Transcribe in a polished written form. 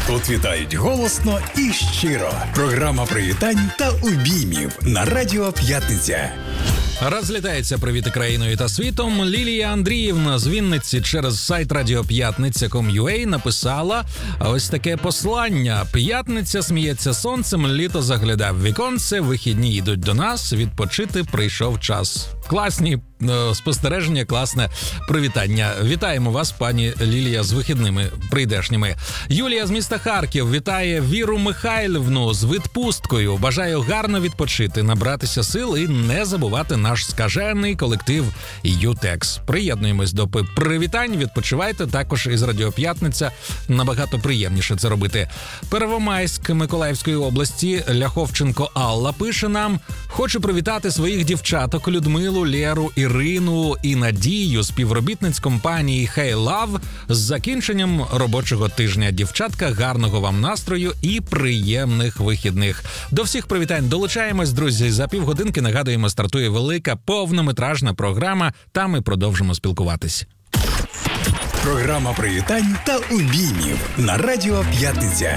Тут вітають голосно і щиро. Програма привітань та обіймів на Радіо П'ятниця. Розлітається привіти країною та світом. Лілія Андріївна з Вінниці через сайт radiop'ятниця.com.ua написала ось таке послання. П'ятниця сміється сонцем, літо заглядав в віконце, вихідні йдуть до нас, відпочити прийшов час. Класні спостереження, класне привітання. Вітаємо вас, пані Лілія, з вихідними прийдешніми. Юлія з міста Харків вітає Віру Михайлівну з відпусткою. Бажаю гарно відпочити, набратися сил і не забувати наш скажений колектив «Ютекс». Приєднуємось до привітань, відпочивайте. Також із Радіо П'ятниця набагато приємніше це робити. Первомайськ Миколаївської області, Ляховченко Алла пише нам: «Хочу привітати своїх дівчаток Людмилу, Лєру, Ірину і Надію, співробітниць компанії Hey Love з закінченням робочого тижня. Дівчатка, гарного вам настрою і приємних вихідних». До всіх привітань долучаємось, друзі. За півгодинки, нагадуємо, стартує велика повнометражна програма, та ми продовжимо спілкуватись. Програма привітань та обіймів на Радіо П'ятниця.